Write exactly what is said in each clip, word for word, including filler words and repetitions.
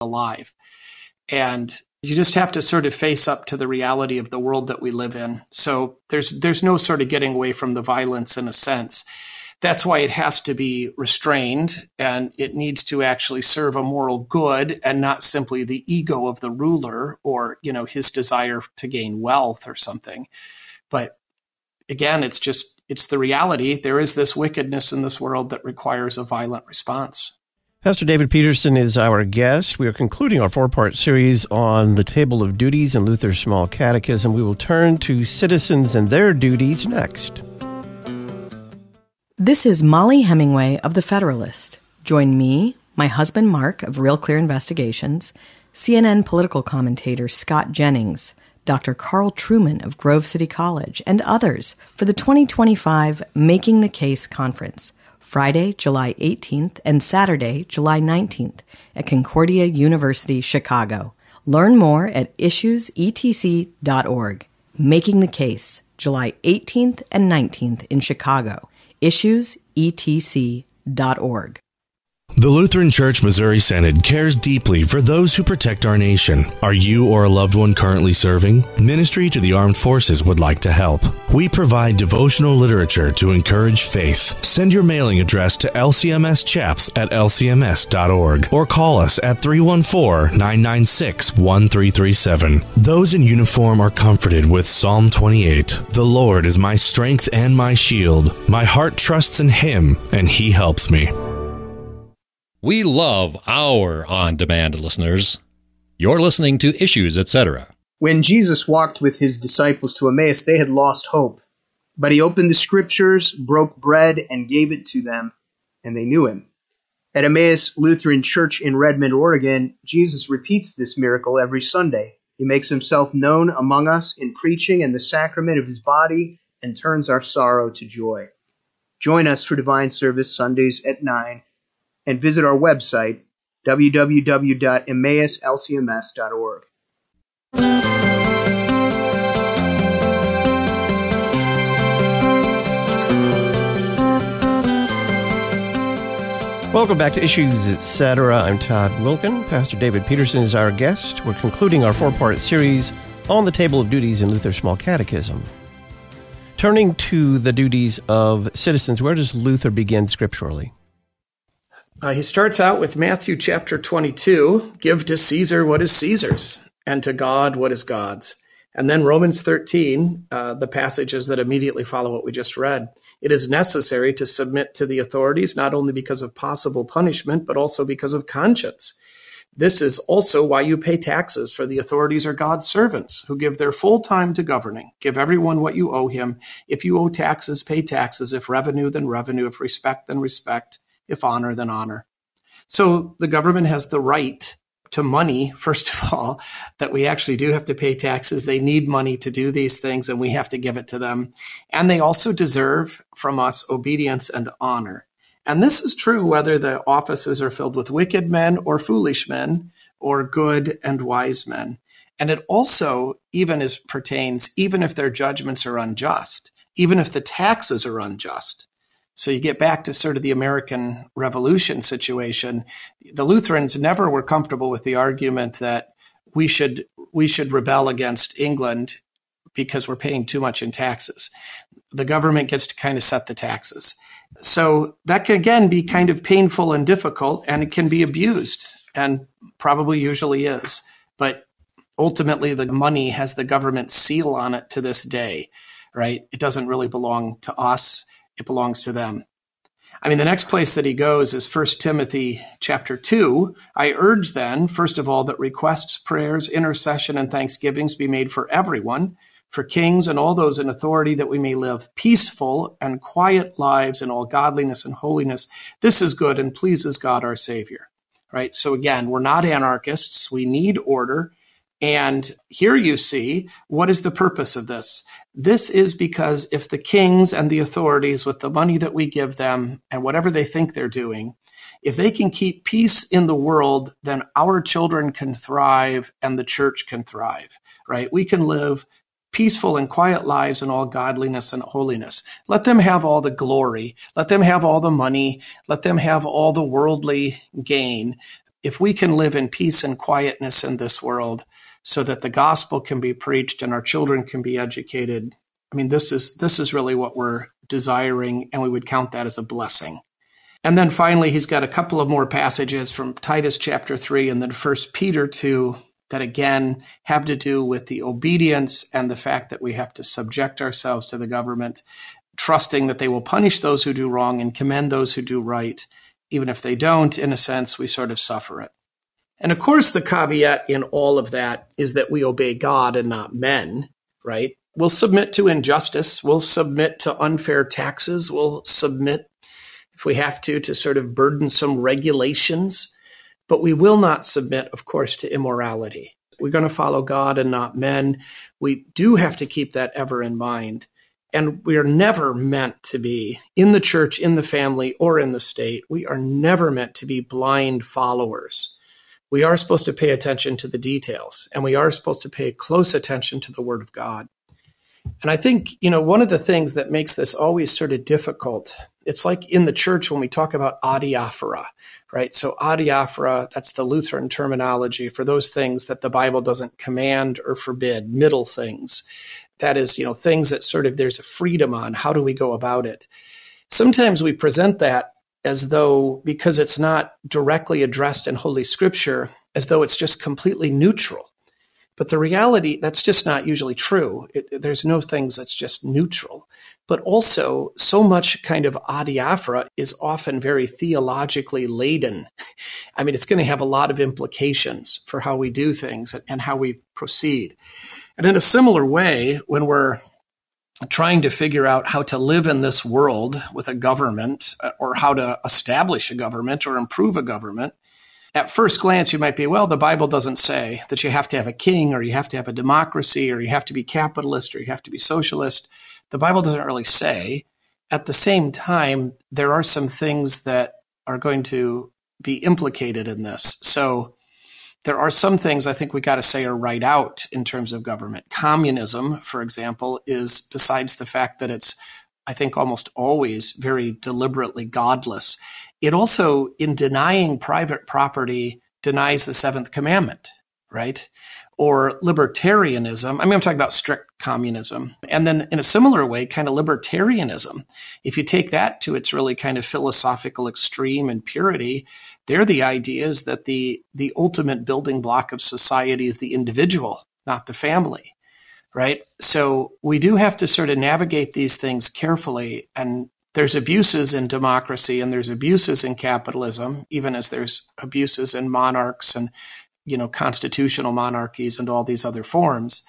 alive. And you just have to sort of face up to the reality of the world that we live in. So there's there's no sort of getting away from the violence in a sense. That's why it has to be restrained, and it needs to actually serve a moral good and not simply the ego of the ruler or, you know, his desire to gain wealth or something. But again, it's just, it's the reality. There is this wickedness in this world that requires a violent response. Pastor David Peterson is our guest. We are concluding our four-part series on the Table of Duties in Luther's Small Catechism. We will turn to citizens and their duties next. This is Molly Hemingway of The Federalist. Join me, my husband Mark of Real Clear Investigations, C N N political commentator Scott Jennings, Doctor Carl Trueman of Grove City College, and others for the twenty twenty-five Making the Case Conference, Friday, July eighteenth and Saturday, July nineteenth at Concordia University, Chicago. Learn more at issues e t c dot org. Making the Case, July eighteenth and nineteenth in Chicago. issues e t c dot org. The Lutheran Church Missouri Synod cares deeply for those who protect our nation. Are you or a loved one currently serving? Ministry to the Armed Forces would like to help. We provide devotional literature to encourage faith. Send your mailing address to L C M S chaps at L C M S dot org or call us at three one four, nine nine six, one three three seven. Those in uniform are comforted with Psalm twenty-eight. The Lord is my strength and my shield. My heart trusts in Him, and He helps me. We love our on-demand listeners. You're listening to Issues, et cetera. When Jesus walked with his disciples to Emmaus, they had lost hope. But he opened the scriptures, broke bread, and gave it to them, and they knew him. At Emmaus Lutheran Church in Redmond, Oregon, Jesus repeats this miracle every Sunday. He makes himself known among us in preaching and the sacrament of his body and turns our sorrow to joy. Join us for divine service Sundays at nine. And visit our website, w w w dot emmaus l c m s dot org. Welcome back to Issues, et cetera. I'm Todd Wilkin. Pastor David Peterson is our guest. We're concluding our four-part series on the Table of Duties in Luther's Small Catechism. Turning to the duties of citizens, where does Luther begin scripturally? Uh, he starts out with Matthew chapter twenty-two, give to Caesar what is Caesar's, and to God what is God's. And then Romans thirteen, uh, the passages that immediately follow what we just read. It is necessary to submit to the authorities, not only because of possible punishment, but also because of conscience. This is also why you pay taxes, for the authorities are God's servants who give their full time to governing. Give everyone what you owe him. If you owe taxes, pay taxes. If revenue, then revenue. If respect, then respect. If honor, then honor. So the government has the right to money, first of all, that we actually do have to pay taxes. They need money to do these things, and we have to give it to them. And they also deserve from us obedience and honor. And this is true whether the offices are filled with wicked men or foolish men or good and wise men. And it also even is pertains, even if their judgments are unjust, even if the taxes are unjust. So you get back to sort of the American Revolution situation. The Lutherans never were comfortable with the argument that we should we should rebel against England because we're paying too much in taxes. The government gets to kind of set the taxes. So that can, again, be kind of painful and difficult, and it can be abused, and probably usually is. But ultimately, the money has the government seal on it to this day, right? It doesn't really belong to us. It belongs to them. I mean, the next place that he goes is First Timothy chapter two. I urge then, first of all, that requests, prayers, intercession, and thanksgivings be made for everyone, for kings and all those in authority, that we may live peaceful and quiet lives in all godliness and holiness. This is good and pleases God our Savior. Right? So again, we're not anarchists. We need order. And here you see, what is the purpose of this? This is because if the kings and the authorities, with the money that we give them and whatever they think they're doing, if they can keep peace in the world, then our children can thrive and the church can thrive, right? We can live peaceful and quiet lives in all godliness and holiness. Let them have all the glory. Let them have all the money. Let them have all the worldly gain. if we can live in peace and quietness in this world so that the gospel can be preached and our children can be educated, I mean, this is this is really what we're desiring, and we would count that as a blessing. And then finally, he's got a couple of more passages from Titus chapter three and then First Peter two that, again, have to do with the obedience and the fact that we have to subject ourselves to the government, trusting that they will punish those who do wrong and commend those who do right. Even if they don't, in a sense, we sort of suffer it. And of course, the caveat in all of that is that we obey God and not men, right? We'll submit to injustice. We'll submit to unfair taxes. We'll submit, if we have to, to sort of burdensome regulations. But we will not submit, of course, to immorality. We're going to follow God and not men. We do have to keep that ever in mind. And we are never meant to be, in the church, in the family, or in the state, we are never meant to be blind followers. We are supposed to pay attention to the details, and we are supposed to pay close attention to the Word of God. And I think, you know, one of the things that makes this always sort of difficult, it's like in the church when we talk about adiaphora, right? So adiaphora, that's the Lutheran terminology for those things that the Bible doesn't command or forbid, middle things. That is, you know, things that sort of there's a freedom on. How do we go about it? Sometimes we present that as though, because it's not directly addressed in Holy Scripture, as though it's just completely neutral. But the reality, that's just not usually true. It, there's no things that's just neutral. But also, so much kind of adiaphora is often very theologically laden. I mean, it's going to have a lot of implications for how we do things and how we proceed. And in a similar way, when we're trying to figure out how to live in this world with a government, or how to establish a government or improve a government, at first glance, you might be, well, the Bible doesn't say that you have to have a king, or you have to have a democracy, or you have to be capitalist, or you have to be socialist. The Bible doesn't really say. At the same time, there are some things that are going to be implicated in this. So there are some things I think we got to say are right out in terms of government. Communism, for example, is, besides the fact that it's, I think, almost always very deliberately godless, it also, in denying private property, denies the seventh commandment, right? Or libertarianism. I mean, I'm talking about strict communism. And then in a similar way, kind of libertarianism. If you take that to its really kind of philosophical extreme and purity, there the idea is that the, the ultimate building block of society is the individual, not the family, right? So we do have to sort of navigate these things carefully. And there's abuses in democracy and there's abuses in capitalism, even as there's abuses in monarchs and, you know, constitutional monarchies and all these other forms.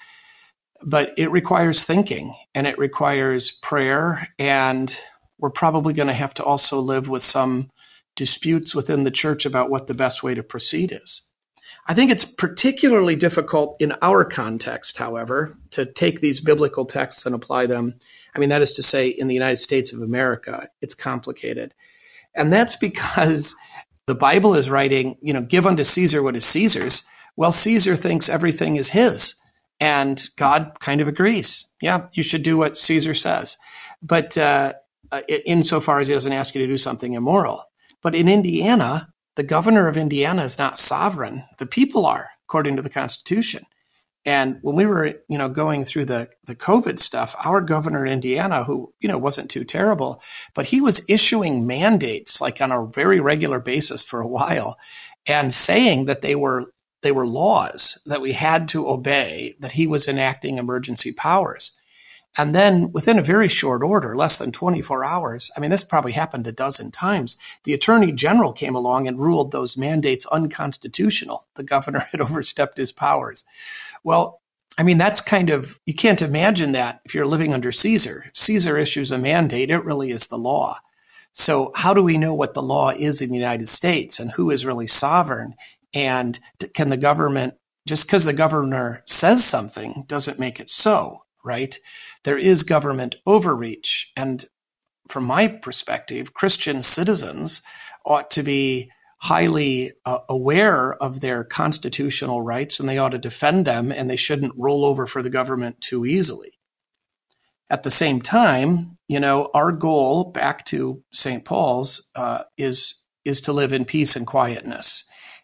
But it requires thinking and it requires prayer. And we're probably going to have to also live with some disputes within the church about what the best way to proceed is. I think it's particularly difficult in our context, however, to take these biblical texts and apply them. I mean, that is to say, in the United States of America, it's complicated. And that's because the Bible is writing, you know, give unto Caesar what is Caesar's. Well, Caesar thinks everything is his. And God kind of agrees. Yeah, you should do what Caesar says. But uh, insofar as he doesn't ask you to do something immoral. But in Indiana, the governor of Indiana is not sovereign. The people are, according to the Constitution. And when we were, you know, going through the, the COVID stuff, our governor in Indiana, who, you know, wasn't too terrible, but he was issuing mandates like on a very regular basis for a while and saying that they were they were laws that we had to obey, that he was enacting emergency powers. And then within a very short order, less than twenty-four hours, I mean, this probably happened a dozen times, the attorney general came along and ruled those mandates unconstitutional. The governor had overstepped his powers. Well, I mean, that's kind of, you can't imagine that if you're living under Caesar. If Caesar issues a mandate, it really is the law. So how do we know what the law is in the United States and who is really sovereign? And can the government, just because the governor says something doesn't make it so, right? There is government overreach. And from my perspective, Christian citizens ought to be highly uh, aware of their constitutional rights, and they ought to defend them, and they shouldn't roll over for the government too easily. At the same time, you know, our goal, back to Saint Paul's, uh, is, is to live in peace and quietness.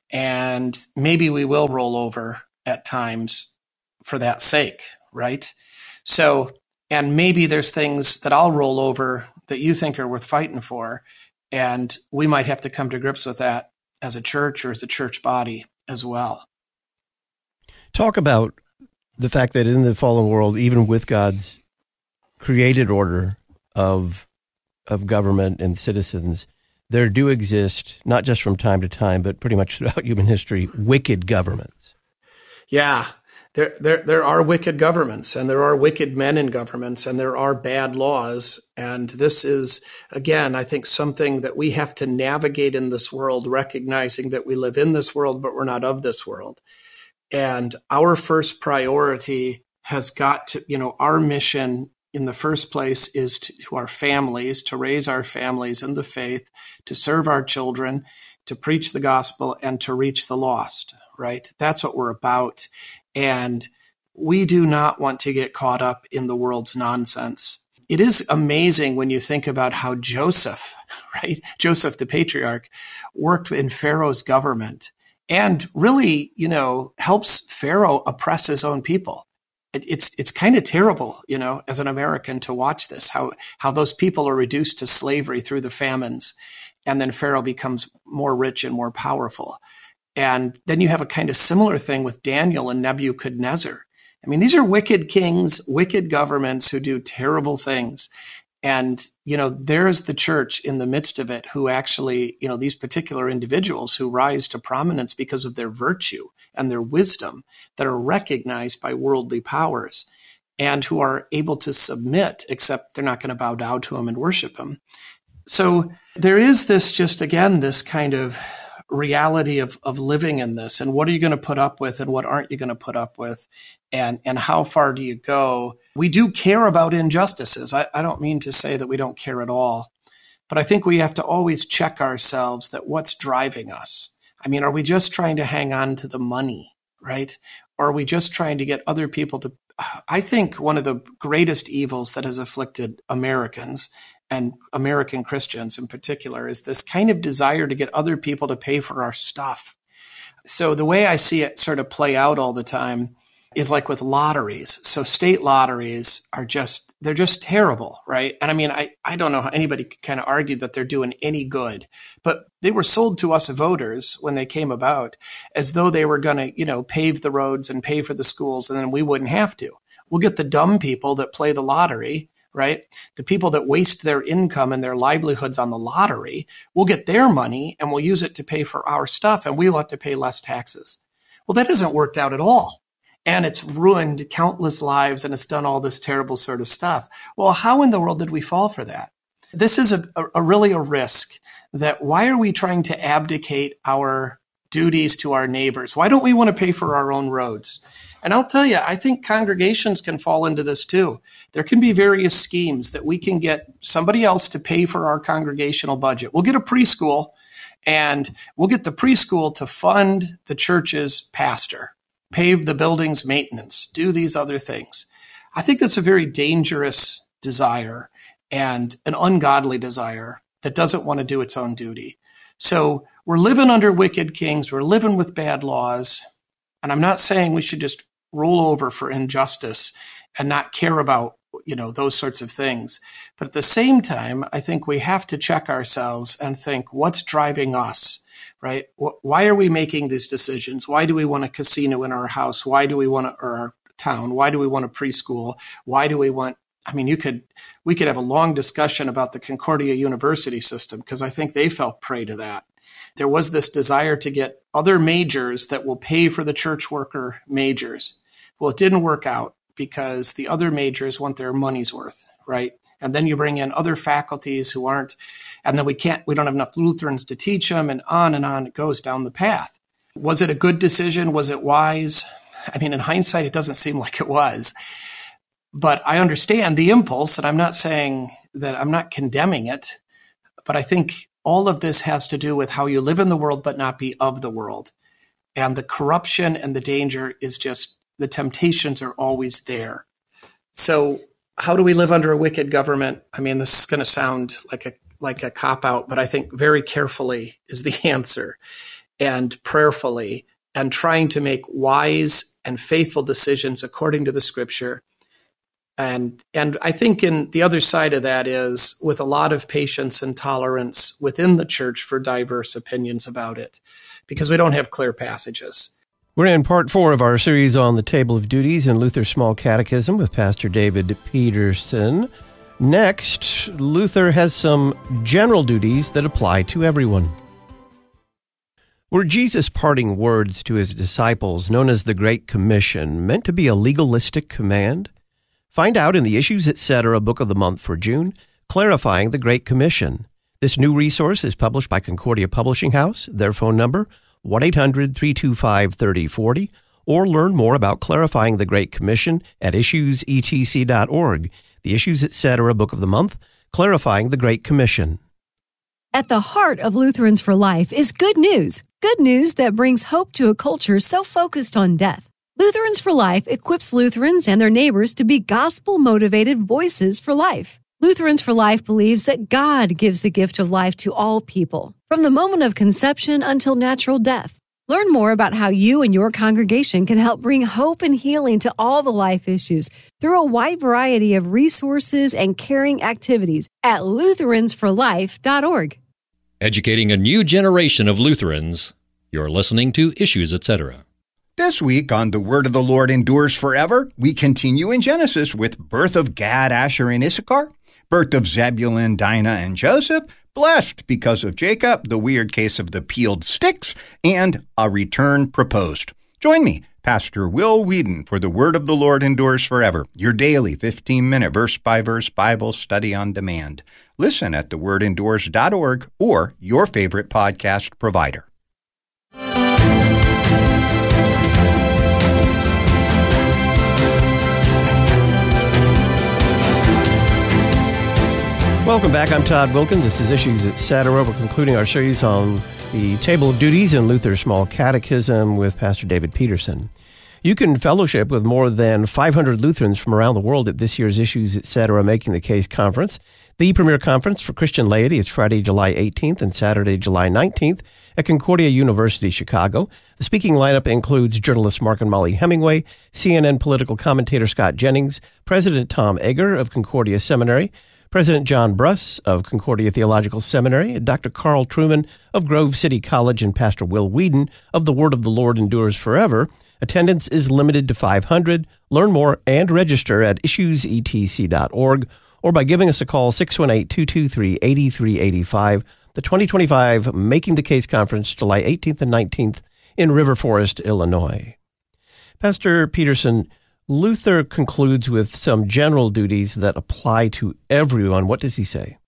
And maybe we will roll over at times for that sake, right? So, and maybe there's things that I'll roll over that you think are worth fighting for. And we might have to come to grips with that as a church or as a church body as well. Talk about the fact that in the fallen world, even with God's created order of of government and citizens, there do exist, not just from time to time, but pretty much throughout human history, wicked governments. Yeah, there, there, there are wicked governments, and there are wicked men in governments, and there are bad laws. And this is, again, I think something that we have to navigate in this world, recognizing that we live in this world, but we're not of this world. And our first priority has got to, you know, our mission in the first place is to, to our families, to raise our families in the faith, to serve our children, to preach the gospel, and to reach the lost, right? That's what we're about. And we do not want to get caught up in the world's nonsense. It is amazing when you think about how Joseph, right? Joseph, the patriarch, worked in Pharaoh's government and really, you know, helps Pharaoh oppress his own people. It, it's it's kind of terrible, you know, as an American to watch this, how how those people are reduced to slavery through the famines, and then Pharaoh becomes more rich and more powerful. And then you have a kind of similar thing with Daniel and Nebuchadnezzar. I mean, these are wicked kings, wicked governments who do terrible things. And, you know, there's the church in the midst of it who actually, you know, these particular individuals who rise to prominence because of their virtue and their wisdom that are recognized by worldly powers and who are able to submit, except they're not going to bow down to him and worship him. So there is this just, again, this kind of reality of, of living in this, and what are you going to put up with and what aren't you going to put up with, and, and how far do you go? We do care about injustices. I, I don't mean to say that we don't care at all, but I think we have to always check ourselves that what's driving us. I mean, are we just trying to hang on to the money, right? Or are we just trying to get other people to, I think one of the greatest evils that has afflicted Americans and American Christians in particular is this kind of desire to get other people to pay for our stuff. So the way I see it sort of play out all the time is like with lotteries. So state lotteries are just, they're just terrible, right? And I mean, I, I don't know how anybody could kind of argue that they're doing any good, but they were sold to us voters when they came about as though they were going to, you know, pave the roads and pay for the schools, and then we wouldn't have to. We'll get the dumb people that play the lottery, right? The people that waste their income and their livelihoods on the lottery, we'll get their money and we'll use it to pay for our stuff, and we'll have to pay less taxes. Well, that hasn't worked out at all. And it's ruined countless lives, and it's done all this terrible sort of stuff. Well, how in the world did we fall for that? This is a, a, a really a risk that why are we trying to abdicate our duties to our neighbors? Why don't we want to pay for our own roads? And I'll tell you, I think congregations can fall into this too. There can be various schemes that we can get somebody else to pay for our congregational budget. We'll get a preschool, and we'll get the preschool to fund the church's pastor, pay the building's maintenance, do these other things. I think that's a very dangerous desire and an ungodly desire that doesn't want to do its own duty. So we're living under wicked kings. We're living with bad laws. And I'm not saying we should just roll over for injustice and not care about, you know, those sorts of things. But at the same time, I think we have to check ourselves and think, what's driving us, right? Why are we making these decisions? Why do we want a casino in our house? Why do we want a, or our town? Why do we want a preschool? Why do we want, I mean, you could, we could have a long discussion about the Concordia University system, because I think they fell prey to that. There was this desire to get other majors that will pay for the church worker majors. Well, it didn't work out because the other majors want their money's worth, right? And then you bring in other faculties who aren't, and then we can't, we don't have enough Lutherans to teach them, and on and on it goes down the path. Was it a good decision? Was it wise? I mean, in hindsight, it doesn't seem like it was. But I understand the impulse, and I'm not saying that I'm not condemning it, but I think all of this has to do with how you live in the world but not be of the world. And the corruption and the danger is just, the temptations are always there. So how do we live under a wicked government? I mean, this is going to sound like a like a cop-out, but I think very carefully is the answer. and prayerfully and trying to make wise and faithful decisions according to the scripture. And and I think in the other side of that is with a lot of patience and tolerance within the church for diverse opinions about it, because we don't have clear passages. We're in part four of our series on the Table of Duties in Luther's Small Catechism with Pastor David Peterson. Next, Luther has some general duties that apply to everyone. Were Jesus' parting words to his disciples, known as the Great Commission, meant to be a legalistic command? Find out in the Issues Etc. Book of the Month for June, Clarifying the Great Commission. This new resource is published by Concordia Publishing House. Their phone number, one eight hundred, three two five, three oh four oh, or learn more about Clarifying the Great Commission at issues e t c dot org. The Issues Etc. Book of the Month, Clarifying the Great Commission. At the heart of Lutherans for Life is good news. Good news that brings hope to a culture so focused on death. Lutherans for Life equips Lutherans and their neighbors to be gospel-motivated voices for life. Lutherans for Life believes that God gives the gift of life to all people, from the moment of conception until natural death. Learn more about how you and your congregation can help bring hope and healing to all the life issues through a wide variety of resources and caring activities at lutherans for life dot org. Educating a new generation of Lutherans. You're listening to Issues Etc. This week on The Word of the Lord Endures Forever, we continue in Genesis with birth of Gad, Asher, and Issachar, birth of Zebulun, Dinah, and Joseph, blessed because of Jacob, the weird case of the peeled sticks, and a return proposed. Join me, Pastor Will Whedon, for The Word of the Lord Endures Forever, your daily fifteen-minute verse-by-verse Bible study on demand. Listen at the word endures dot org or your favorite podcast provider. Welcome back. I'm Todd Wilkins. This is Issues Etc. We're concluding our series on the Table of Duties in Luther's Small Catechism with Pastor David Peterson. You can fellowship with more than five hundred Lutherans from around the world at this year's Issues Etc. Making the Case Conference, the premier conference for Christian laity. It's Friday, July eighteenth and Saturday, July nineteenth at Concordia University, Chicago. The speaking lineup includes journalists Mark and Molly Hemingway, C N N political commentator Scott Jennings, President Tom Egger of Concordia Seminary, President John Bruss of Concordia Theological Seminary, Doctor Carl Trueman of Grove City College, and Pastor Will Whedon of The Word of the Lord Endures Forever. Attendance is limited to five hundred. Learn more and register at issues e t c dot org or by giving us a call, six one eight, two two three, eight three eight five. The twenty twenty-five Making the Case Conference, July eighteenth and nineteenth in River Forest, Illinois. Pastor Peterson, Luther concludes with some general duties that apply to everyone. What does he say?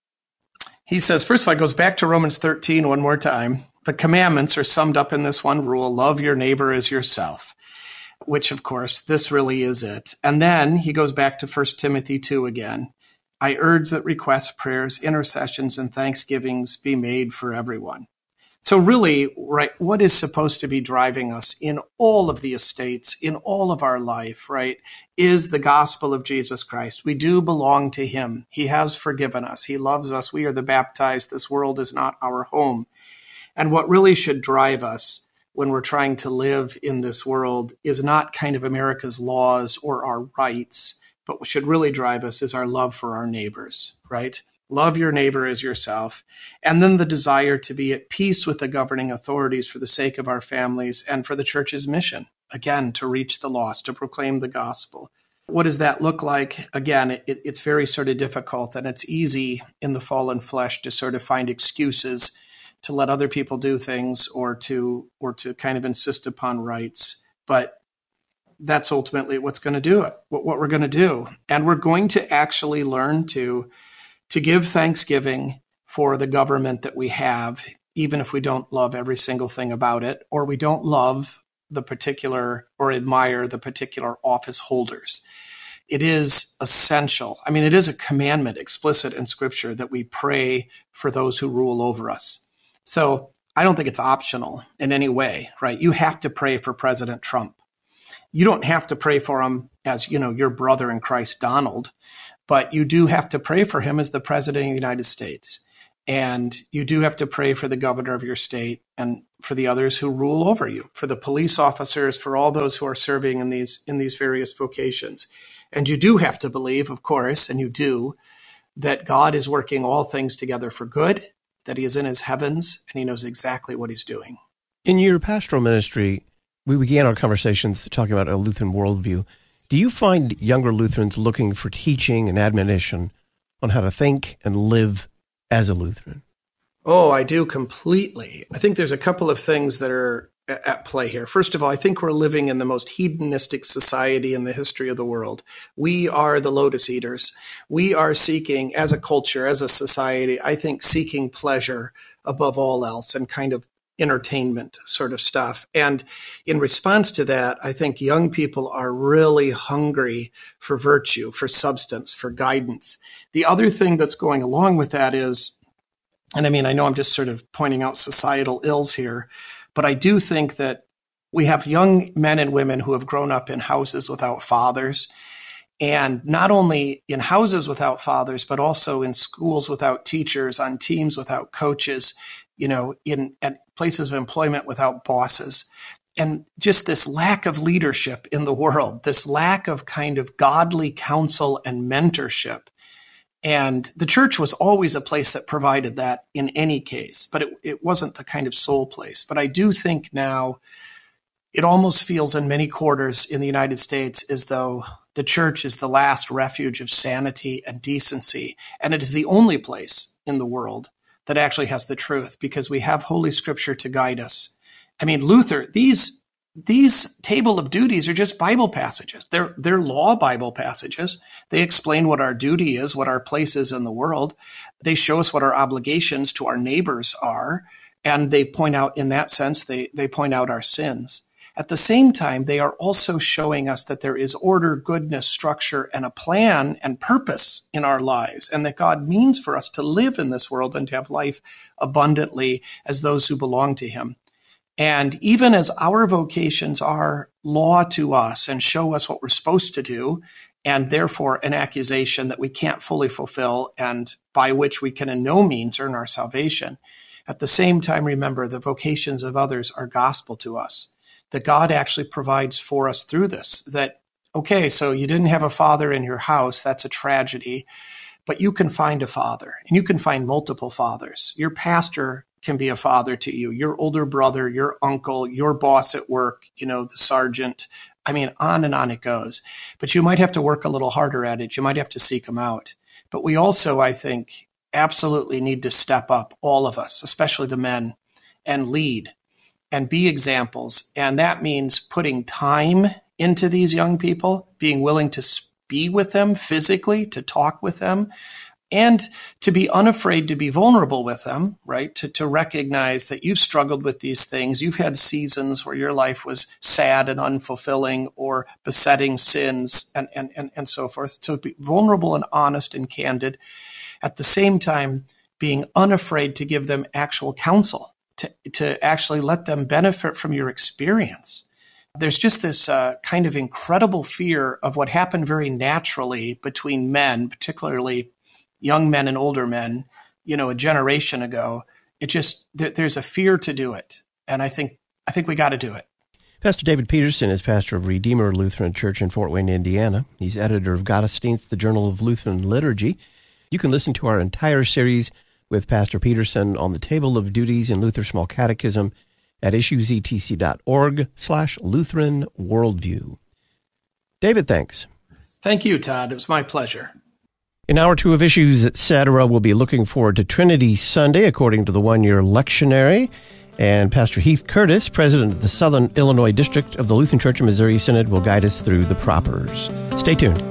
He says, first of all, it goes back to Romans thirteen one more time. The commandments are summed up in this one rule: love your neighbor as yourself, which, of course, this really is it. And then he goes back to First Timothy two again. I urge that requests, prayers, intercessions, and thanksgivings be made for everyone. So really, right, what is supposed to be driving us in all of the estates, in all of our life, right, is the gospel of Jesus Christ. We do belong to him. He has forgiven us. He loves us. We are the baptized. This world is not our home. And what really should drive us when we're trying to live in this world is not kind of America's laws or our rights, but what should really drive us is our love for our neighbors, right? Love your neighbor as yourself. And then the desire to be at peace with the governing authorities for the sake of our families and for the church's mission, again, to reach the lost, to proclaim the gospel. What does that look like? Again, it, it's very sort of difficult, and it's easy in the fallen flesh to sort of find excuses to let other people do things or to or to kind of insist upon rights. But that's ultimately what's going to do it, what, what we're going to do. And we're going to actually learn to to give thanksgiving for the government that we have, even if we don't love every single thing about it, or we don't love the particular or admire the particular office holders. It is essential. I mean, it is a commandment explicit in Scripture that we pray for those who rule over us. So I don't think it's optional in any way, right? You have to pray for President Trump. You don't have to pray for him as, you know, your brother in Christ, Donald, but you do have to pray for him as the president of the United States. And you do have to pray for the governor of your state and for the others who rule over you, for the police officers, for all those who are serving in these in these various vocations. And you do have to believe, of course, and you do, that God is working all things together for good, that he is in his heavens, and he knows exactly what he's doing. In your pastoral ministry, we began our conversations talking about a Lutheran worldview. Do you find younger Lutherans looking for teaching and admonition on how to think and live as a Lutheran? Oh, I do completely. I think there's a couple of things that are at play here. First of all, I think we're living in the most hedonistic society in the history of the world. We are the lotus eaters. We are seeking, as a culture, as a society, I think seeking pleasure above all else and kind of entertainment sort of stuff. And in response to that, I think young people are really hungry for virtue, for substance, for guidance. The other thing that's going along with that is, and I mean, I know I'm just sort of pointing out societal ills here, but I do think that we have young men and women who have grown up in houses without fathers, and not only in houses without fathers, but also in schools without teachers, on teams without coaches, you know, in at places of employment without bosses. And just this lack of leadership in the world, this lack of kind of godly counsel and mentorship. And the church was always a place that provided that in any case, but it, it wasn't the kind of sole place. But I do think now it almost feels in many quarters in the United States as though the church is the last refuge of sanity and decency. And it is the only place in the world that actually has the truth, because we have Holy Scripture to guide us. I mean, Luther, these These table of duties are just Bible passages. They're, they're law Bible passages. They explain what our duty is, what our place is in the world. They show us what our obligations to our neighbors are. And they point out, in that sense, they, they point out our sins. At the same time, they are also showing us that there is order, goodness, structure, and a plan and purpose in our lives, and that God means for us to live in this world and to have life abundantly as those who belong to him. And even as our vocations are law to us and show us what we're supposed to do, and therefore an accusation that we can't fully fulfill and by which we can in no means earn our salvation, at the same time, remember, the vocations of others are gospel to us, that God actually provides for us through this. That, okay, so you didn't have a father in your house, that's a tragedy, but you can find a father, and you can find multiple fathers. Your pastor can be a father to you, your older brother, your uncle, your boss at work, you know, the sergeant. I mean, on and on it goes. But you might have to work a little harder at it. You might have to seek them out. But we also, I think, absolutely need to step up, all of us, especially the men, and lead and be examples. And that means putting time into these young people, being willing to be with them physically, to talk with them, and to be unafraid to be vulnerable with them, right? To, to recognize that you've struggled with these things. You've had seasons where your life was sad and unfulfilling or besetting sins and, and, and, and so forth. To be vulnerable and honest and candid. At the same time, being unafraid to give them actual counsel, to, to actually let them benefit from your experience. There's just this uh, kind of incredible fear of what happened very naturally between men, particularly young men and older men, you know, a generation ago. It just, there, there's a fear to do it. And I think, I think we got to do it. Pastor David Peterson is pastor of Redeemer Lutheran Church in Fort Wayne, Indiana. He's editor of Gottesdienst, the Journal of Lutheran Liturgy. You can listen to our entire series with Pastor Peterson on the Table of Duties in Luther Small Catechism at issuesetc.org slash Lutheran Worldview. David, thanks. Thank you, Todd. It was my pleasure. In hour two of Issues, et cetera, we'll be looking forward to Trinity Sunday, according to the one-year lectionary. And Pastor Heath Curtis, president of the Southern Illinois District of the Lutheran Church of Missouri Synod, will guide us through the propers. Stay tuned.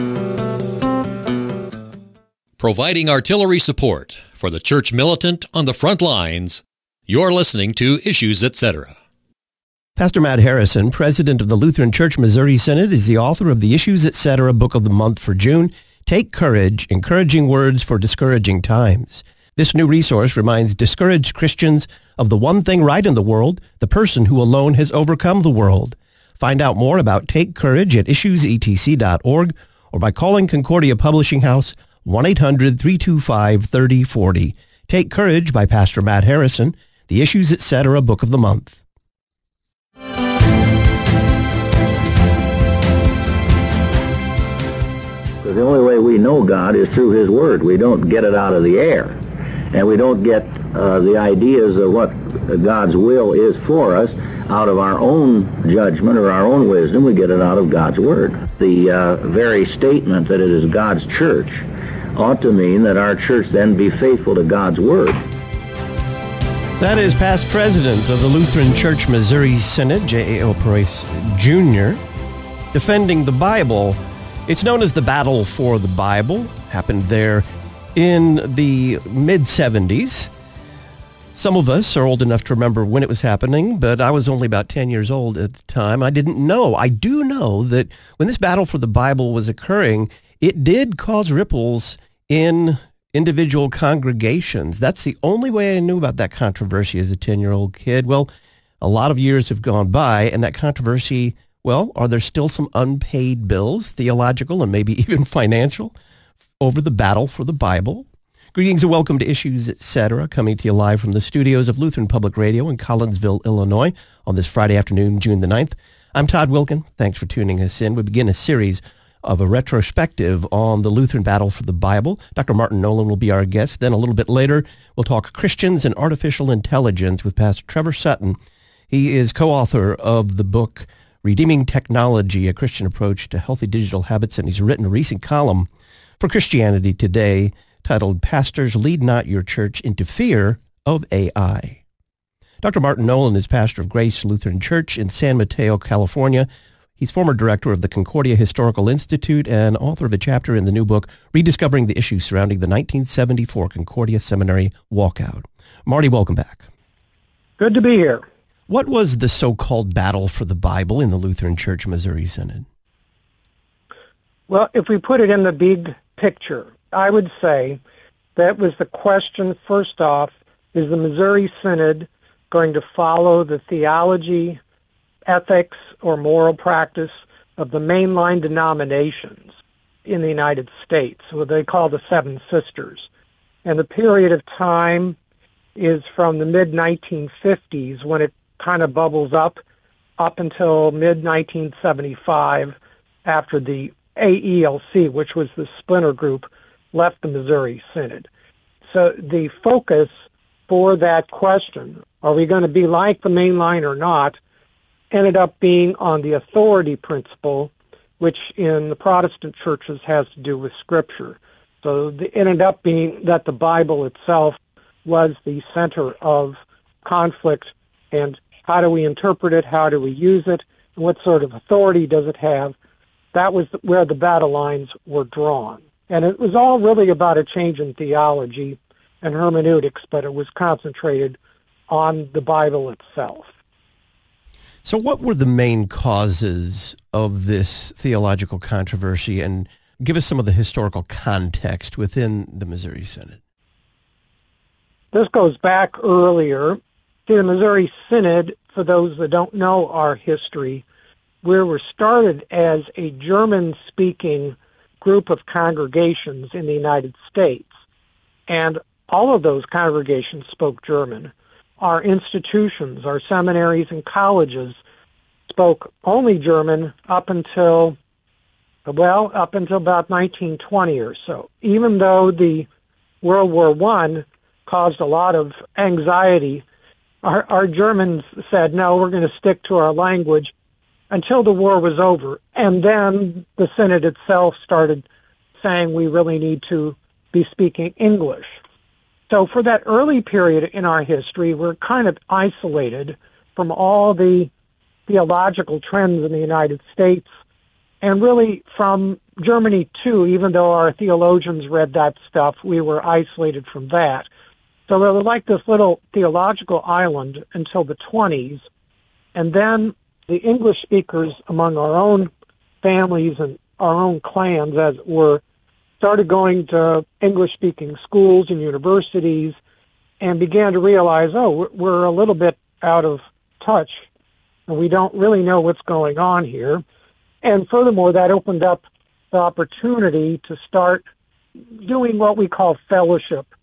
Providing artillery support for the church militant on the front lines, you're listening to Issues, et cetera. Pastor Matt Harrison, president of the Lutheran Church Missouri Synod, is the author of the Issues, et cetera book of the month for June, Take Courage, Encouraging Words for Discouraging Times. This new resource reminds discouraged Christians of the one thing right in the world, the person who alone has overcome the world. Find out more about Take Courage at issues e t c dot org or by calling Concordia Publishing House one eight hundred three two five three oh four oh. Take Courage by Pastor Matt Harrison, the Issues Etc. Book of the Month. The only way we know God is through His Word. We don't get it out of the air. And we don't get uh, the ideas of what God's will is for us out of our own judgment or our own wisdom. We get it out of God's Word. The uh, very statement that it is God's church ought to mean that our church then be faithful to God's Word. That is past president of the Lutheran Church Missouri Synod, J A O Price Junior, defending the Bible. It's known as the Battle for the Bible. Happened there in the mid seventies. Some of us are old enough to remember when it was happening, but I was only about ten years old at the time. I didn't know. I do know that when this battle for the Bible was occurring, it did cause ripples in individual congregations. That's the only way I knew about that controversy as a ten-year-old kid. Well, a lot of years have gone by, and that controversy, well, are there still some unpaid bills, theological and maybe even financial, over the battle for the Bible? Greetings and welcome to Issues Etc., coming to you live from the studios of Lutheran Public Radio in Collinsville, Illinois, on this Friday afternoon, June the ninth. I'm Todd Wilkin. Thanks for tuning us in. We begin a series of a retrospective on the Lutheran battle for the Bible. Doctor Martin Nolan will be our guest. Then a little bit later, we'll talk Christians and Artificial Intelligence with Pastor Trevor Sutton. He is co-author of the book Redeeming Technology, A Christian Approach to Healthy Digital Habits, and he's written a recent column for Christianity Today titled Pastors Lead Not Your Church into Fear of A I. Doctor Martin Nolan is pastor of Grace Lutheran Church in San Mateo, California. He's former director of the Concordia Historical Institute and author of a chapter in the new book, Rediscovering the Issues Surrounding the nineteen seventy-four Concordia Seminary Walkout. Marty, welcome back. Good to be here. What was the so-called battle for the Bible in the Lutheran Church Missouri Synod? Well, if we put it in the big picture, I would say that was the question, first off, is the Missouri Synod going to follow the theology, ethics, or moral practice of the mainline denominations in the United States, what they call the Seven Sisters? And the period of time is from the mid nineteen fifties, when it kind of bubbles up, up until mid nineteen seventy-five, after the A E L C, which was the splinter group, left the Missouri Synod. So the focus for that question, are we going to be like the mainline or not, ended up being on the authority principle, which in the Protestant churches has to do with Scripture. So it ended up being that the Bible itself was the center of conflict, and how do we interpret it, how do we use it, and what sort of authority does it have? That was where the battle lines were drawn. And it was all really about a change in theology and hermeneutics, but it was concentrated on the Bible itself. So what were the main causes of this theological controversy, and give us some of the historical context within the Missouri Synod? This goes back earlier to the Missouri Synod. For those that don't know our history, we were started as a German-speaking group of congregations in the United States, and all of those congregations spoke German. Our institutions, our seminaries and colleges spoke only German up until, well, up until about nineteen twenty or so. Even though the World War One caused a lot of anxiety, our, our Germans said, no, we're going to stick to our language until the war was over. And then the Synod itself started saying we really need to be speaking English. So for that early period in our history, we're kind of isolated from all the theological trends in the United States, and really from Germany too. Even though our theologians read that stuff, we were isolated from that. So we were like this little theological island until the twenties, and then the English speakers among our own families and our own clans, as it were, started going to English-speaking schools and universities and began to realize, oh, we're a little bit out of touch, and we don't really know what's going on here. And furthermore, that opened up the opportunity to start doing what we call fellowship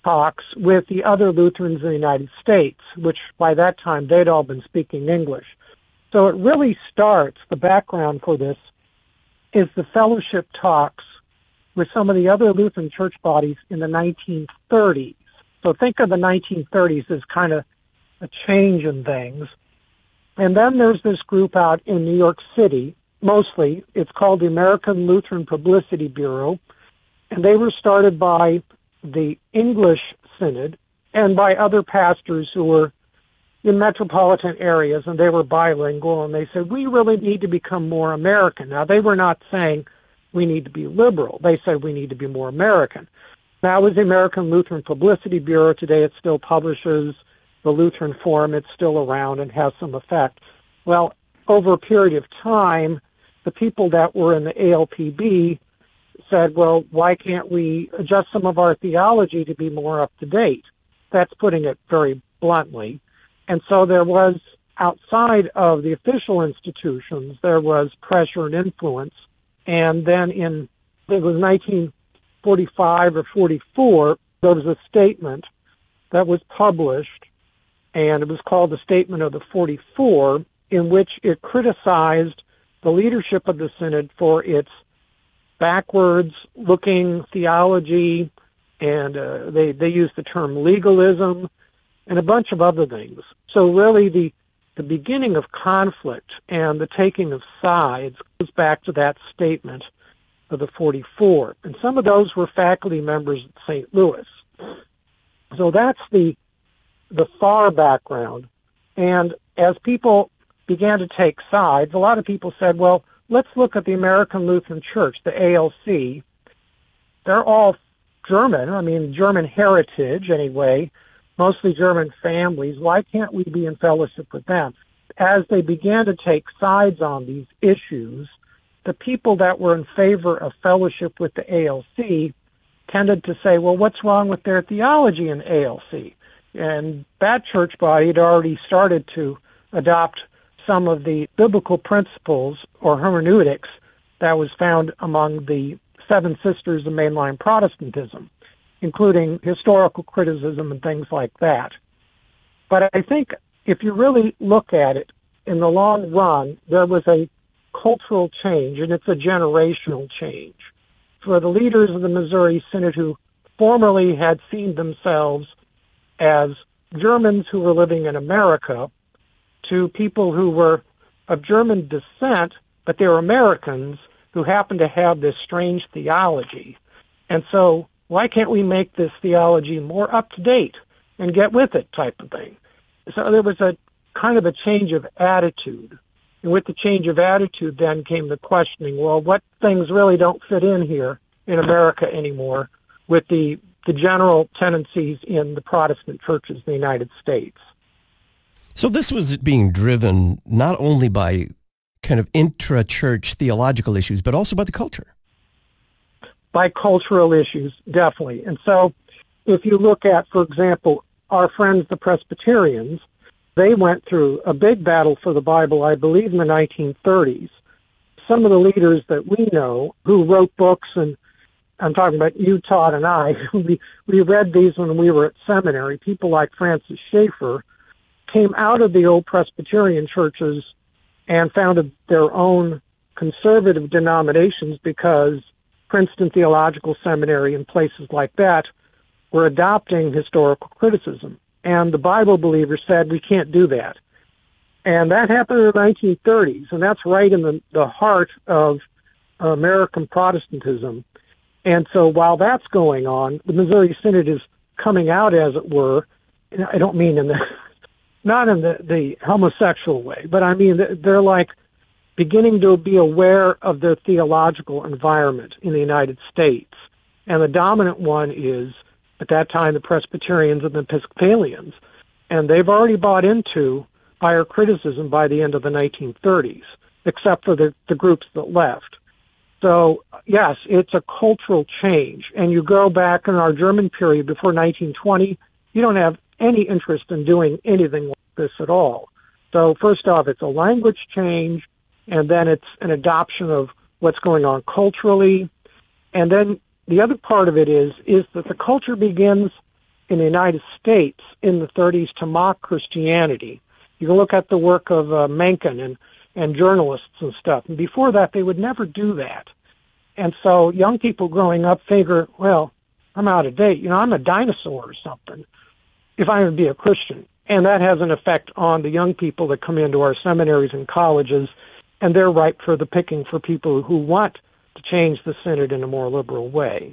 talks with the other Lutherans in the United States, which by that time they'd all been speaking English. So it really starts, the background for this is the fellowship talks with some of the other Lutheran church bodies in the nineteen thirties. So think of the nineteen thirties as kind of a change in things. And then there's this group out in New York City, mostly. It's called the American Lutheran Publicity Bureau, and they were started by the English Synod and by other pastors who were in metropolitan areas, and they were bilingual, and they said, we really need to become more American. Now, they were not saying we need to be liberal. They said we need to be more American. That was the American Lutheran Publicity Bureau. Today it still publishes the Lutheran Forum. It's still around and has some effect. Well, over a period of time, the people that were in the A L P B said, well, why can't we adjust some of our theology to be more up to date? That's putting it very bluntly. And so there was, outside of the official institutions, there was pressure and influence. And then in, it was nineteen forty-five or forty-four, there was a statement that was published, and it was called the Statement of the forty-four, in which it criticized the leadership of the Synod for its backwards-looking theology, and uh, they, they used the term legalism, and a bunch of other things. So really the, the beginning of conflict and the taking of sides goes back to that statement of the forty-four. And some of those were faculty members at Saint Louis. So that's the, the far background. And as people began to take sides, a lot of people said, well, let's look at the American Lutheran Church, the A L C. They're all German, I mean, German heritage anyway, mostly German families. Why can't we be in fellowship with them? As they began to take sides on these issues, the people that were in favor of fellowship with the A L C tended to say, well, what's wrong with their theology in A L C? And that church body had already started to adopt some of the biblical principles or hermeneutics that was found among the Seven Sisters of mainline Protestantism, including historical criticism and things like that. But I think if you really look at it, in the long run, there was a cultural change, and it's a generational change. For the leaders of the Missouri Synod who formerly had seen themselves as Germans who were living in America, to people who were of German descent, but they were Americans who happened to have this strange theology. And so why can't we make this theology more up to date and get with it type of thing? So there was a kind of a change of attitude. And with the change of attitude then came the questioning, well, what things really don't fit in here in America anymore with the, the general tendencies in the Protestant churches in the United States. So this was being driven not only by kind of intra-church theological issues, but also by the culture. By cultural issues, definitely. And so if you look at, for example, our friends, the Presbyterians, they went through a big battle for the Bible, I believe, in the nineteen thirties. Some of the leaders that we know who wrote books, and I'm talking about you, Todd, and I, we, we read these when we were at seminary. People like Francis Schaeffer came out of the old Presbyterian churches and founded their own conservative denominations because Princeton Theological Seminary and places like that were adopting historical criticism. And the Bible believers said, we can't do that. And that happened in the nineteen thirties, and that's right in the, the heart of American Protestantism. And so while that's going on, the Missouri Synod is coming out, as it were. And I don't mean in the, not in the, the homosexual way, but I mean they're like beginning to be aware of their theological environment in the United States. And the dominant one is, at that time, the Presbyterians and the Episcopalians. And they've already bought into higher criticism by the end of the nineteen thirties, except for the, the groups that left. So, yes, it's a cultural change. And you go back in our German period before nineteen twenty, you don't have any interest in doing anything like this at all. So, first off, it's a language change, and then it's an adoption of what's going on culturally. And then the other part of it is is that the culture begins in the United States in the thirties to mock Christianity. You can look at the work of uh, Mencken and, and journalists and stuff. And before that, they would never do that. And so young people growing up figure, well, I'm out of date. You know, I'm a dinosaur or something if I'm going to be a Christian. And that has an effect on the young people that come into our seminaries and colleges, and they're ripe for the picking for people who want to change the synod in a more liberal way.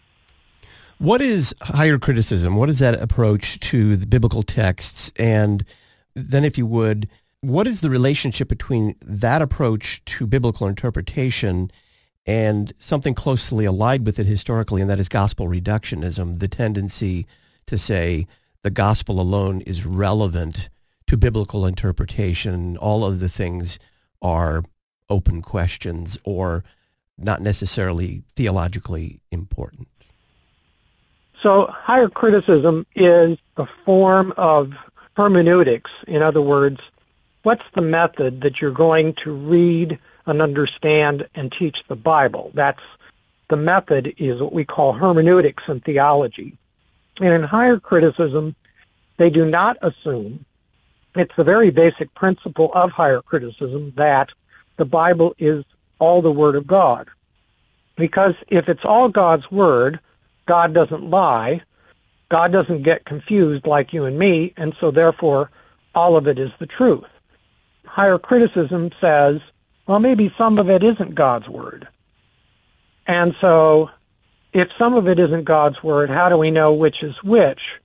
What is higher criticism? What is that approach to the biblical texts? And then, if you would, what is the relationship between that approach to biblical interpretation and something closely allied with it historically, and that is gospel reductionism, the tendency to say the gospel alone is relevant to biblical interpretation. All of the things are open questions or not necessarily theologically important. So higher criticism is a form of hermeneutics. In other words, what's the method that you're going to read and understand and teach the Bible? That's the method is what we call hermeneutics in theology. And in higher criticism, they do not assume, it's the very basic principle of higher criticism, that the Bible is all the Word of God. Because if it's all God's Word, God doesn't lie, God doesn't get confused like you and me, and so therefore all of it is the truth. Higher criticism says, well, maybe some of it isn't God's Word. And so if some of it isn't God's Word, how do we know which is which?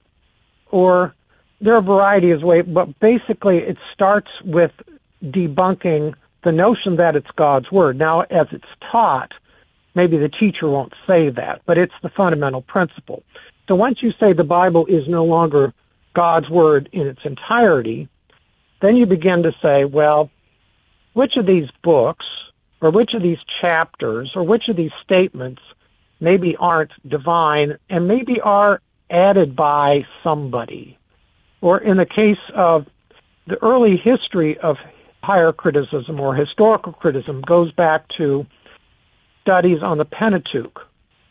Or there are a variety of ways, but basically it starts with debunking the notion that it's God's Word. Now, as it's taught, maybe the teacher won't say that, but it's the fundamental principle. So once you say the Bible is no longer God's Word in its entirety, then you begin to say, well, which of these books, or which of these chapters, or which of these statements maybe aren't divine and maybe are added by somebody? Or in the case of the early history of higher criticism or historical criticism goes back to studies on the Pentateuch.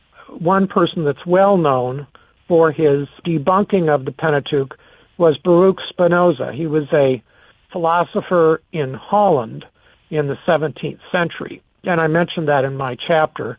One person that's well known for his debunking of the Pentateuch was Baruch Spinoza. He was a philosopher in Holland in the seventeenth century, and I mentioned that in my chapter.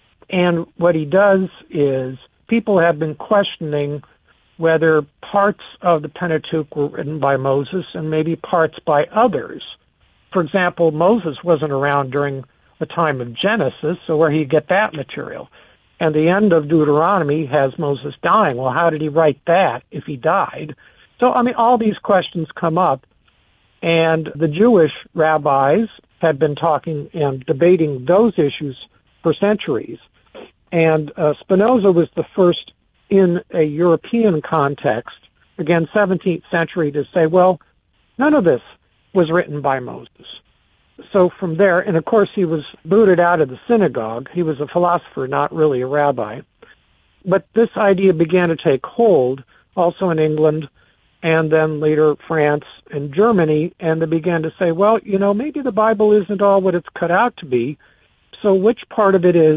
And what he does is people have been questioning whether parts of the Pentateuch were written by Moses and maybe parts by others. For example, Moses wasn't around during the time of Genesis, so where do you get that material? And the end of Deuteronomy has Moses dying. Well, how did he write that if he died? So, I mean, all these questions come up, and the Jewish rabbis had been talking and debating those issues for centuries. And uh, Spinoza was the first in a European context, again, seventeenth century, to say, well, none of this was written by Moses. So from there, and of course he was booted out of the synagogue. He was a philosopher, not really a rabbi. But this idea began to take hold also in England and then later France and Germany, and they began to say, well, you know, maybe the Bible isn't all what it's cut out to be, so which part of it is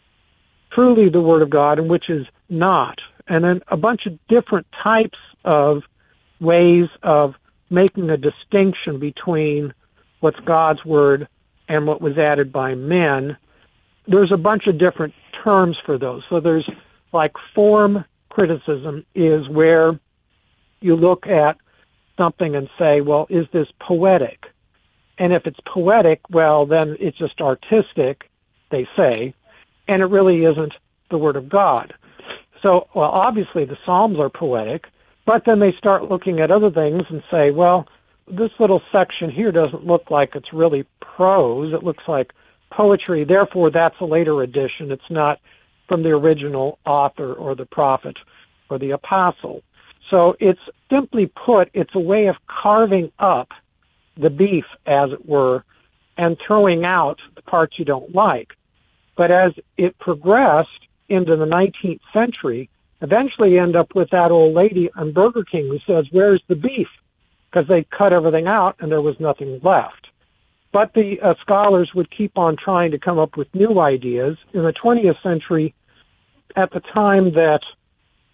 truly the Word of God and which is not? And then a bunch of different types of ways of making a distinction between what's God's Word and what was added by men. There's a bunch of different terms for those. So there's like form criticism is where you look at something and say, well, is this poetic? And if it's poetic, well, then it's just artistic, they say, and it really isn't the Word of God. So, well, obviously the Psalms are poetic, but then they start looking at other things and say, well, this little section here doesn't look like it's really prose. It looks like poetry. Therefore, that's a later edition. It's not from the original author or the prophet or the apostle. So it's simply put, it's a way of carving up the beef, as it were, and throwing out the parts you don't like. But as it progressed into the nineteenth century, eventually you end up with that old lady on Burger King who says, where's the beef? Because they cut everything out and there was nothing left. But the uh, scholars would keep on trying to come up with new ideas. In the twentieth century, at the time that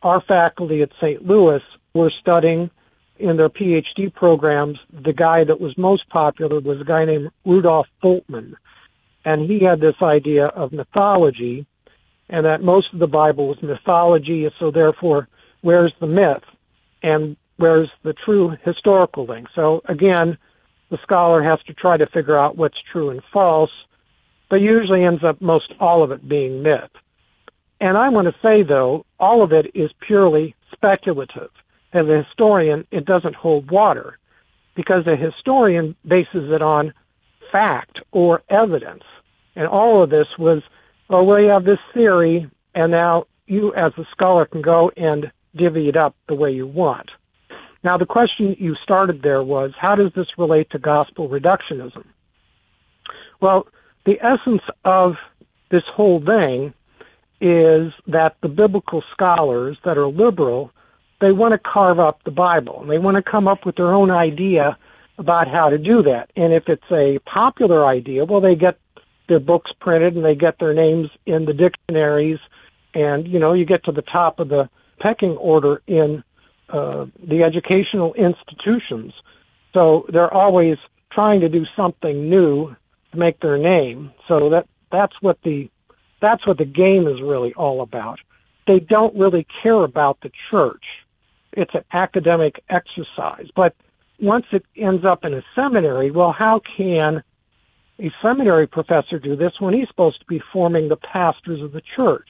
our faculty at Saint Louis were studying in their PhD programs. The guy that was most popular was a guy named Rudolf Bultmann, and he had this idea of mythology, and that most of the Bible was mythology, so therefore, where's the myth, and where's the true historical thing? So again, the scholar has to try to figure out what's true and false, but usually ends up most all of it being myth. And I want to say, though, all of it is purely speculative. As a historian, it doesn't hold water, because a historian bases it on fact or evidence. And all of this was, oh, well, you have this theory, and now you as a scholar can go and divvy it up the way you want. Now, the question you started there was, how does this relate to gospel reductionism? Well, the essence of this whole thing is that the biblical scholars that are liberal, they want to carve up the Bible, and they want to come up with their own idea about how to do that. And if it's a popular idea, well, they get their books printed and they get their names in the dictionaries, and, you know, you get to the top of the pecking order in uh, the educational institutions. So they're always trying to do something new to make their name. So that that's what the that's what the game is really all about. They don't really care about the church. It's an academic exercise. But once it ends up in a seminary, well, how can a seminary professor do this when he's supposed to be forming the pastors of the church?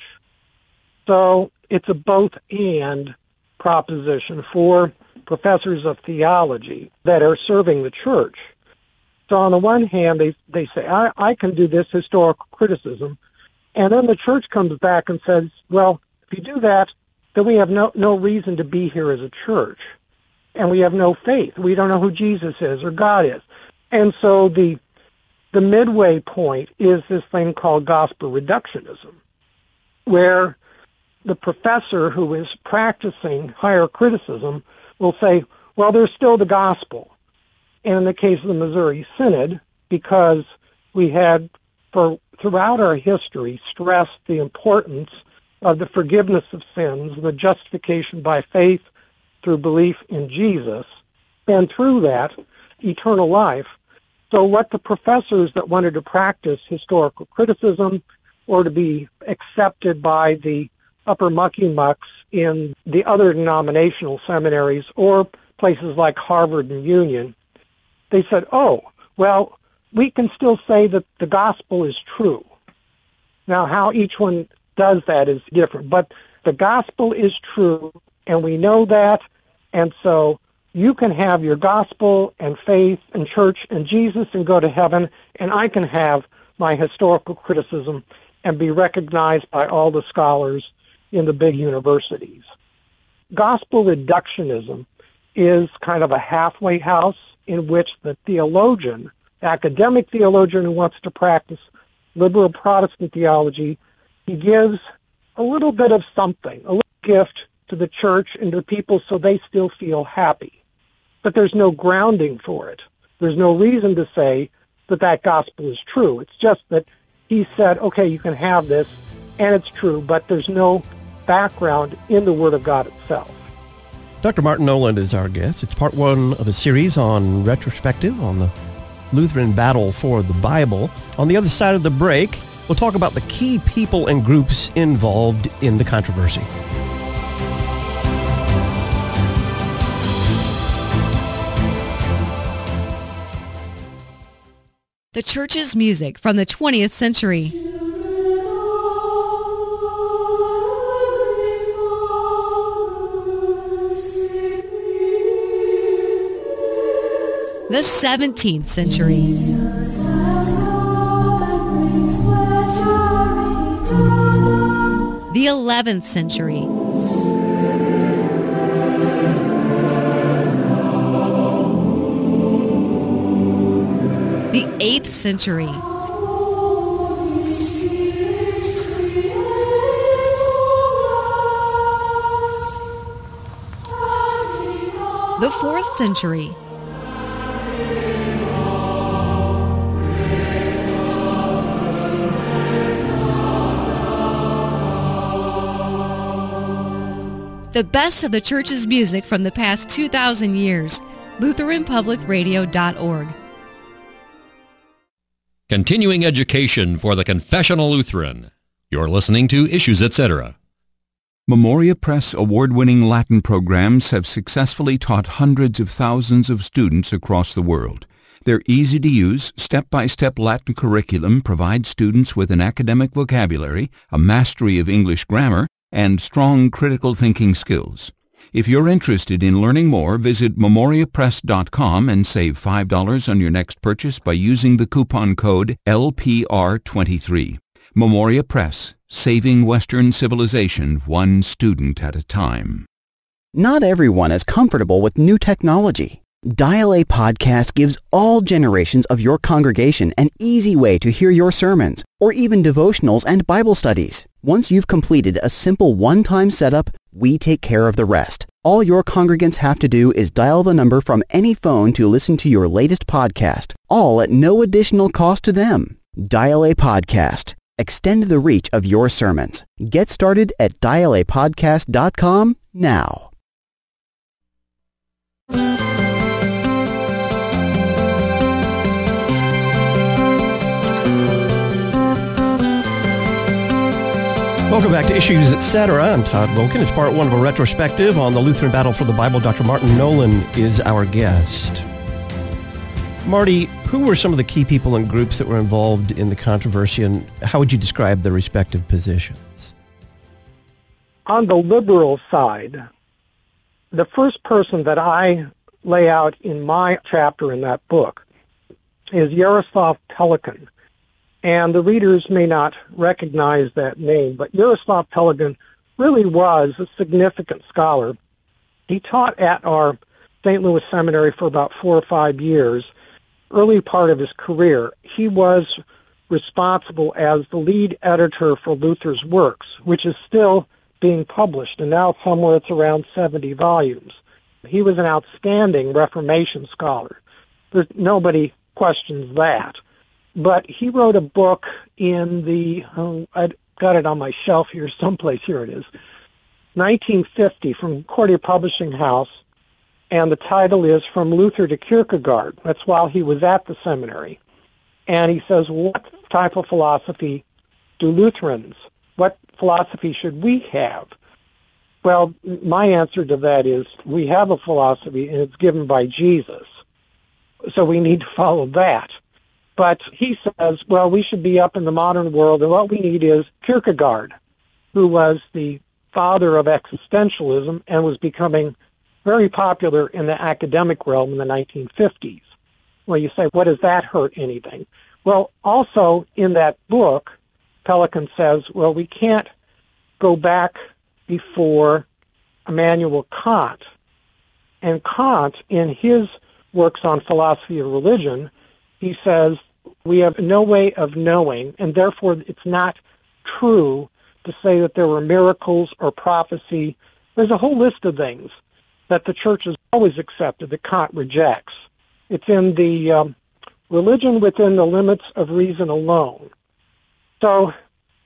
So it's a both-and proposition for professors of theology that are serving the church. So on the one hand, they, they say, I, I can do this historical criticism, and then the church comes back and says, well, if you do that, then we have no, no reason to be here as a church, and we have no faith. We don't know who Jesus is or God is. And so the the midway point is this thing called gospel reductionism, where the professor who is practicing higher criticism will say, well, there's still the gospel. And in the case of the Missouri Synod, because we had for throughout our history stressed the importance of the forgiveness of sins, the justification by faith through belief in Jesus, and through that, eternal life. So what the professors that wanted to practice historical criticism or to be accepted by the upper mucky mucks in the other denominational seminaries or places like Harvard and Union, they said, oh, well, we can still say that the gospel is true. Now, how each one does that is different, but the gospel is true, and we know that, and so you can have your gospel and faith and church and Jesus and go to heaven, and I can have my historical criticism and be recognized by all the scholars in the big universities. Gospel reductionism is kind of a halfway house in which the theologian, academic theologian who wants to practice liberal Protestant theology, he gives a little bit of something, a little gift to the church and to the people so they still feel happy. But there's no grounding for it. There's no reason to say that that gospel is true. It's just that he said, okay, you can have this, and it's true, but there's no background in the Word of God itself. Doctor Martin Noland is our guest. It's part one of a series on retrospective on the Lutheran battle for the Bible. On the other side of the break, we'll talk about the key people and groups involved in the controversy. The church's music from the twentieth century. The seventeenth century. The eleventh century. The eighth century. The fourth century. The best of the church's music from the past two thousand years. Lutheran Public Radio dot org. Continuing education for the Confessional Lutheran. You're listening to Issues, et cetera. Memoria Press award-winning Latin programs have successfully taught hundreds of thousands of students across the world. Their easy-to-use, step-by-step Latin curriculum provides students with an academic vocabulary, a mastery of English grammar, and strong critical thinking skills. If you're interested in learning more, visit memoria press dot com and save five dollars on your next purchase by using the coupon code L P R twenty-three. Memoria Press, saving Western civilization one student at a time. Not everyone is comfortable with new technology. Dial A Podcast gives all generations of your congregation an easy way to hear your sermons, or even devotionals and Bible studies. Once you've completed a simple one-time setup, we take care of the rest. All your congregants have to do is dial the number from any phone to listen to your latest podcast, all at no additional cost to them. Dial A Podcast. Extend the reach of your sermons. Get started at dial a podcast dot com now. Welcome back to Issues, et cetera. I'm Todd Wilken. It's part one of a retrospective on the Lutheran battle for the Bible. Doctor Martin Nolan is our guest. Marty, who were some of the key people and groups that were involved in the controversy, and how would you describe their respective positions? On the liberal side, the first person that I lay out in my chapter in that book is Yaroslav Pelikan. And the readers may not recognize that name, but Yaroslav Pelikan really was a significant scholar. He taught at our Saint Louis Seminary for about four or five years. Early part of his career, he was responsible as the lead editor for Luther's Works, which is still being published, and now somewhere it's around seventy volumes. He was an outstanding Reformation scholar. There's, nobody questions that. But he wrote a book in the, oh, I've got it on my shelf here someplace, here it is, nineteen fifty from Concordia Publishing House, and the title is From Luther to Kierkegaard. That's while he was at the seminary. And he says, what type of philosophy do Lutherans, what philosophy should we have? Well, my answer to that is we have a philosophy, and it's given by Jesus. So we need to follow that. But he says, well, we should be up in the modern world, and what we need is Kierkegaard, who was the father of existentialism and was becoming very popular in the academic realm in the nineteen fifties. Well, you say, what does that hurt anything? Well, also in that book, Pelikan says, well, we can't go back before Immanuel Kant. And Kant, in his works on philosophy of religion, he says, we have no way of knowing, and therefore it's not true to say that there were miracles or prophecy. There's a whole list of things that the church has always accepted that Kant rejects. It's in the um, religion within the limits of reason alone. So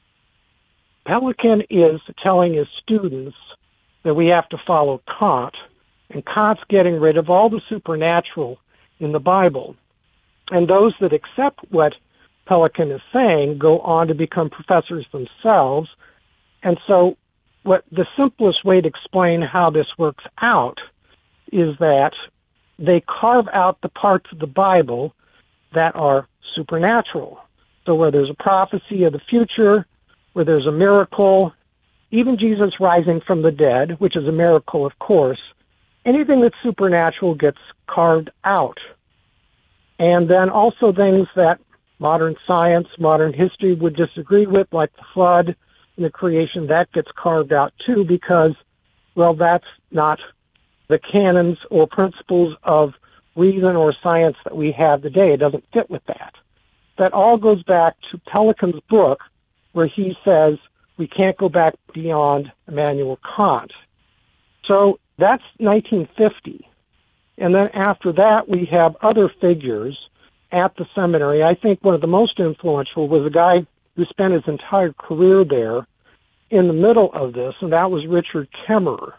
Pelikan is telling his students that we have to follow Kant, and Kant's getting rid of all the supernatural in the Bible. And those that accept what Pelikan is saying go on to become professors themselves. And so what the simplest way to explain how this works out is that they carve out the parts of the Bible that are supernatural. So where there's a prophecy of the future, where there's a miracle, even Jesus rising from the dead, which is a miracle, of course, anything that's supernatural gets carved out. And then also things that modern science, modern history would disagree with, like the flood and the creation, that gets carved out too because, well, that's not the canons or principles of reason or science that we have today. It doesn't fit with that. That all goes back to Pelikan's book where he says we can't go back beyond Immanuel Kant. So that's nineteen fifty. And then after that, we have other figures at the seminary. I think one of the most influential was a guy who spent his entire career there in the middle of this, and that was Richard Kemmerer.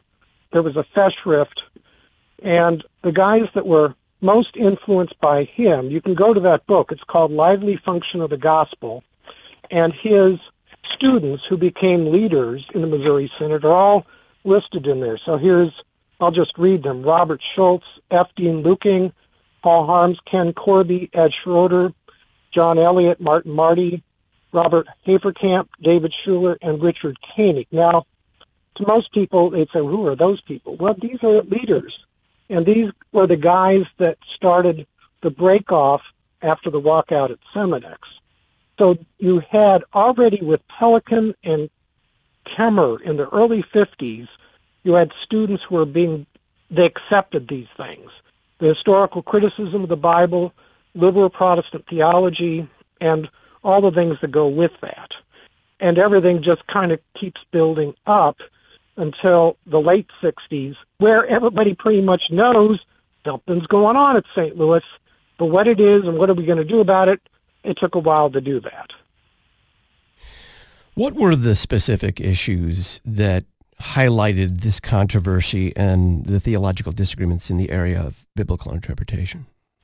there was a Festschrift, and the guys that were most influenced by him, you can go to that book. It's called Lively Function of the Gospel, and his students who became leaders in the Missouri Synod are all listed in there. So here's, I'll just read them. Robert Schultz, F. Dean Luking, Paul Harms, Ken Corby, Ed Schroeder, John Elliott, Martin Marty, Robert Haferkamp, David Schuler, and Richard Koenig. Now, to most people, they'd say, who are those people? Well, these are leaders. And these were the guys that started the break-off after the walkout at Seminex. So you had already with Pelikan and Kemmer in the early fifties, you had students who were being, they accepted these things. The historical criticism of the Bible, liberal Protestant theology, and all the things that go with that. And everything just kind of keeps building up until the late sixties, where everybody pretty much knows something's going on at Saint Louis, but what it is and what are we going to do about it, it took a while to do that. What were the specific issues that highlighted this controversy and the theological disagreements in the area of biblical interpretation?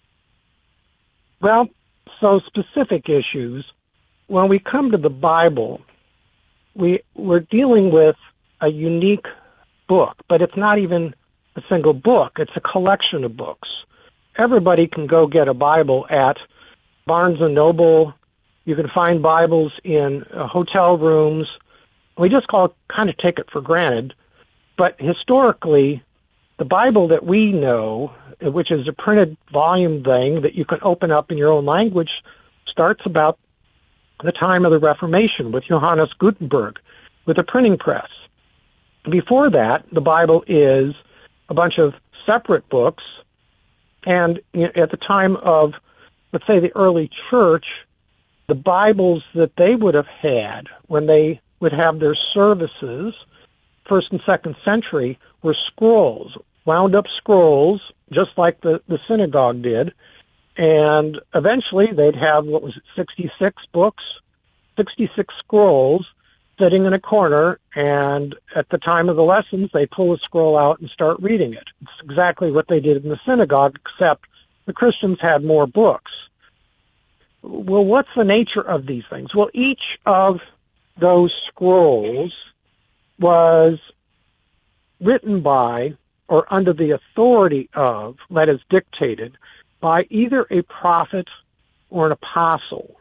Well, so specific issues, when we come to the Bible, we, we're dealing with a unique book, but it's not even a single book. It's a collection of books. Everybody can go get a Bible at Barnes and Noble. You can find Bibles in uh, hotel rooms. We just call kind of take it for granted. But historically, the Bible that we know, which is a printed volume thing that you can open up in your own language, starts about the time of the Reformation with Johannes Gutenberg, with a printing press. Before that, the Bible is a bunch of separate books, and at the time of, let's say, the early church, the Bibles that they would have had when they would have their services, first and second century, were scrolls, wound-up scrolls, just like the, the synagogue did, and eventually they'd have, what was it, sixty-six books, sixty-six scrolls, sitting in a corner, and at the time of the lessons, they pull a scroll out and start reading it. It's exactly what they did in the synagogue, except the Christians had more books. Well, what's the nature of these things? Well, each of those scrolls was written by or under the authority of, that is dictated, by either a prophet or an apostle.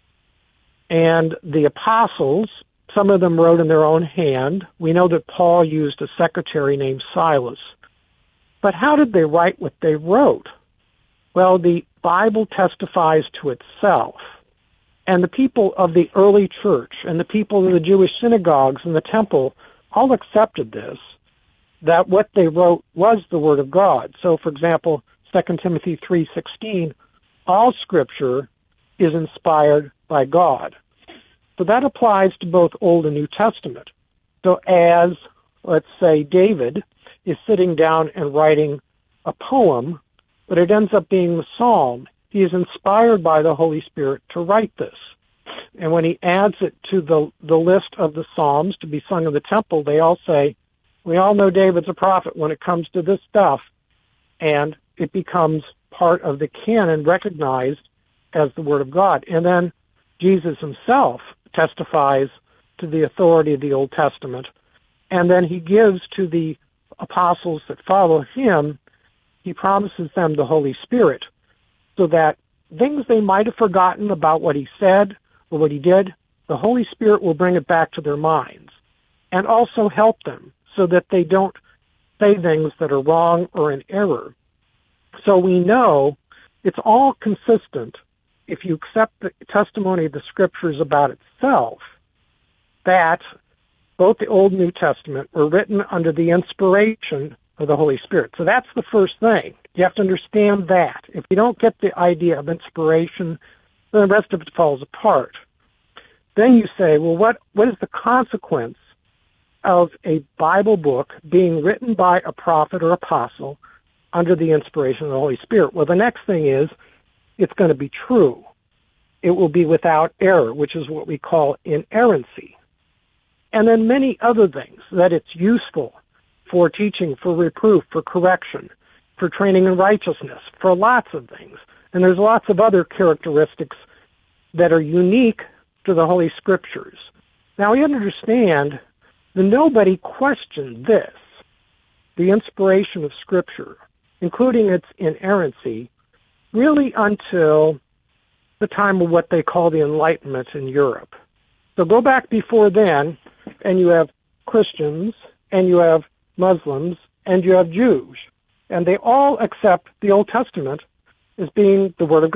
And the apostles, some of them wrote in their own hand. We know that Paul used a secretary named Silas. But how did they write what they wrote? Well, the Bible testifies to itself. And the people of the early church and the people of the Jewish synagogues and the temple all accepted this, that what they wrote was the Word of God. So, for example, Second Timothy three sixteen, all Scripture is inspired by God. So that applies to both Old and New Testament. So as, let's say, David is sitting down and writing a poem, but it ends up being the psalm, he is inspired by the Holy Spirit to write this. And when he adds it to the, the list of the psalms to be sung in the temple, they all say, we all know David's a prophet when it comes to this stuff, and it becomes part of the canon recognized as the Word of God. And then Jesus himself testifies to the authority of the Old Testament, and then he gives to the apostles that follow him, he promises them the Holy Spirit, so that things they might have forgotten about what he said or what he did, the Holy Spirit will bring it back to their minds, and also help them so that they don't say things that are wrong or in error. So we know it's all consistent if you accept the testimony of the Scriptures about itself, that both the Old and New Testament were written under the inspiration of the Holy Spirit. So that's the first thing. You have to understand that. If you don't get the idea of inspiration, then the rest of it falls apart. Then you say, well, what, what is the consequence of a Bible book being written by a prophet or apostle under the inspiration of the Holy Spirit? Well, the next thing is, it's going to be true. It will be without error, which is what we call inerrancy. And then many other things, that it's useful, for teaching, for reproof, for correction, for training in righteousness, for lots of things. And there's lots of other characteristics that are unique to the Holy Scriptures. Now, we understand that nobody questioned this, the inspiration of Scripture, including its inerrancy, really until the time of what they call the Enlightenment in Europe. So go back before then, and you have Christians, and you have Muslims, and you have Jews, and they all accept the Old Testament as being the Word of God.